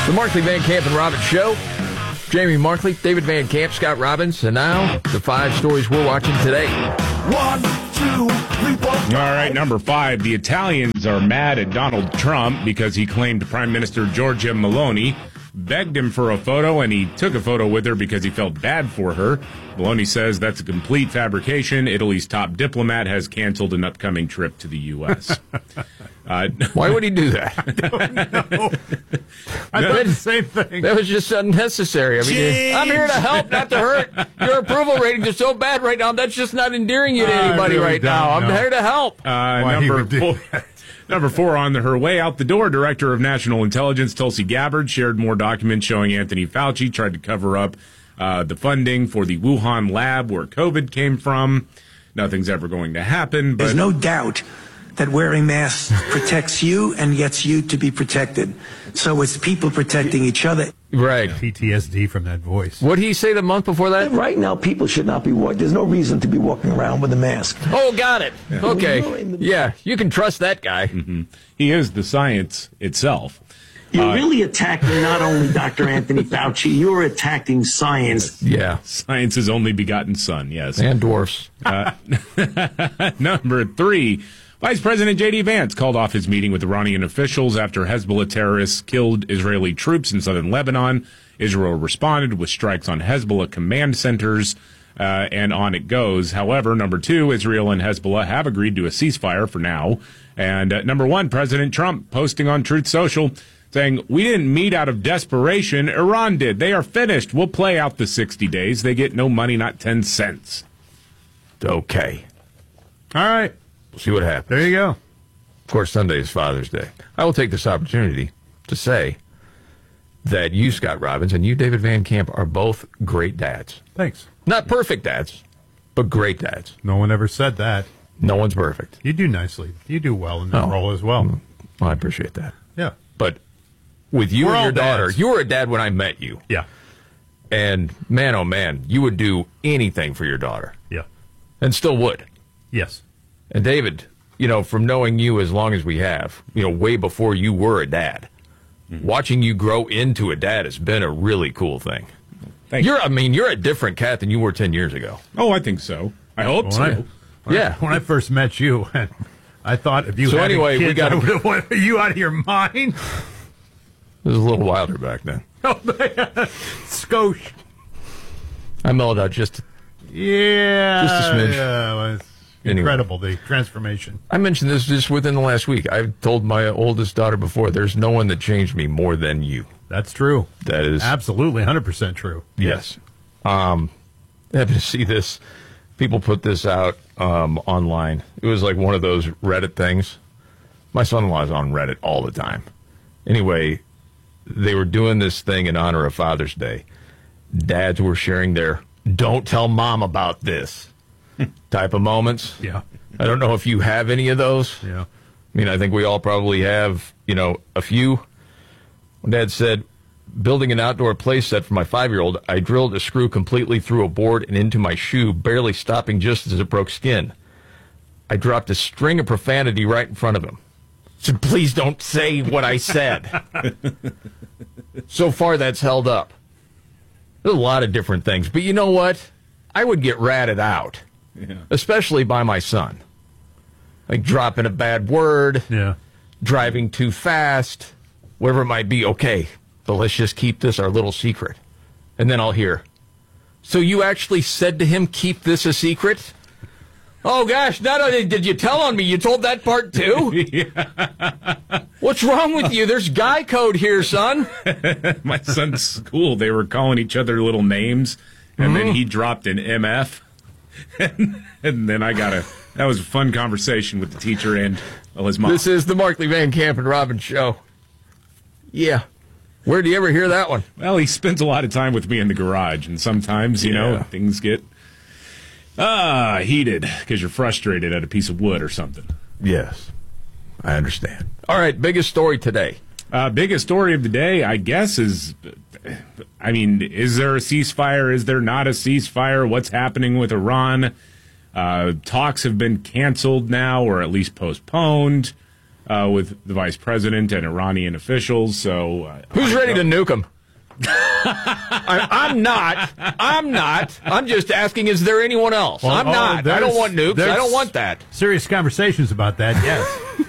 The Markley, Van Camp, and Robbins Show. Jamie Markley, David Van Camp, Scott Robbins, and now the 5 stories we're watching today. 1, 2, 3, 4. All right, number 5. The Italians are mad at Donald Trump because he claimed Prime Minister Giorgia Meloni begged him for a photo, and he took a photo with her because he felt bad for her. Meloni says that's a complete fabrication. Italy's top diplomat has canceled an upcoming trip to the U.S. Why would he do that? I don't know. I thought the same thing. That was just unnecessary. I mean, I'm here to help, not to hurt. Your approval ratings are so bad right now. That's just not endearing you to anybody really right now. I'm here to help. Number 4, on her way out the door, Director of National Intelligence Tulsi Gabbard shared more documents showing Anthony Fauci tried to cover up the funding for the Wuhan lab where COVID came from. Nothing's ever going to happen. But there's no doubt that wearing masks protects you and gets you to be protected. So it's people protecting each other. Right. PTSD from that voice. What did he say the month before that? Right now, people should not be walking. There's no reason to be walking around with a mask. Oh, got it. Yeah. Okay. Yeah, you can trust that guy. Mm-hmm. He is the science itself. You're really attacking not only Dr. Anthony Fauci, you're attacking science. Yeah. Science's only begotten son, yes. And dwarfs. Number 3. Vice President J.D. Vance called off his meeting with Iranian officials after Hezbollah terrorists killed Israeli troops in southern Lebanon. Israel responded with strikes on Hezbollah command centers, and on it goes. However, number 2, Israel and Hezbollah have agreed to a ceasefire for now. And number 1, President Trump posting on Truth Social saying, "We didn't meet out of desperation. Iran did. They are finished. We'll play out the 60 days. They get no money, not 10 cents. Okay. All right. We'll see what happens. There you go. Of course, Sunday is Father's Day. I will take this opportunity to say that you, Scott Robbins, and you, David Van Camp, are both great dads. Thanks. Not perfect dads, but great dads. No one ever said that. No one's perfect. You do nicely. You do well in that role as well. Well, I appreciate that. Yeah. But with you and your daughter, dads. you were a dad when I met you. Yeah. And man, oh man, you would do anything for your daughter. Yeah. And still would. Yes. And David, from knowing you as long as we have, way before you were a dad, watching you grow into a dad has been a really cool thing. You're a different cat than you were 10 years ago. Oh, I think so. I hope so. When I first met you, I thought if you so had anyway, kids, we got I would have wanted you out of your mind. It was a little wilder back then. Skosh. I mellowed out just a smidge. Yeah, it's incredible, the transformation. I mentioned this just within the last week. I've told my oldest daughter before, there's no one that changed me more than you. That's true. That is absolutely 100% true. Yes. Happy to see this. People put this out online. It was like one of those Reddit things. My son-in-law is on Reddit all the time. Anyway, they were doing this thing in honor of Father's Day. Dads were sharing their "don't tell mom about this" type of moments. Yeah. I don't know if you have any of those. Yeah. I mean, I think we all probably have, a few. Dad said, "Building an outdoor play set for my 5-year-old, I drilled a screw completely through a board and into my shoe, barely stopping just as it broke skin. I dropped a string of profanity right in front of him. Said, please don't say what I said." So far, that's held up. There's a lot of different things. But you know what? I would get ratted out, especially by my son. Like dropping a bad word, driving too fast, whatever it might be. Okay, but let's just keep this our little secret. And then I'll hear, "So you actually said to him, keep this a secret?" Oh, gosh, not only did you tell on me, you told that part, too? What's wrong with you? There's guy code here, son. My son's school, they were calling each other little names, and then he dropped an MF. And then that was a fun conversation with the teacher and his mom. This is the Markley, Van Camp, and Robbins Show. Yeah. Where do you ever hear that one? Well, he spends a lot of time with me in the garage, and sometimes, things get heated because you're frustrated at a piece of wood or something. Yes, I understand. All right, biggest story today. Biggest story of the day, I guess, is there a ceasefire? Is there not a ceasefire? What's happening with Iran? Talks have been canceled now, or at least postponed. with the vice president and Iranian officials. So who's ready to nuke him? I'm not. I'm just asking, is there anyone else? Well, I'm not. I don't want nukes. I don't want that. Serious conversations about that, yes.